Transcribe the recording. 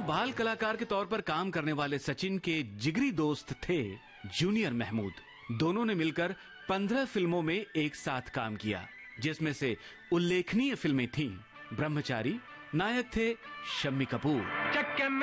बाल कलाकार के तौर पर काम करने वाले सचिन के जिगरी दोस्त थे जूनियर महमूद। दोनों ने मिलकर 15 फिल्मों में एक साथ काम किया, जिसमें से उल्लेखनीय फिल्में थीं ब्रह्मचारी, नायक थे शम्मी कपूर।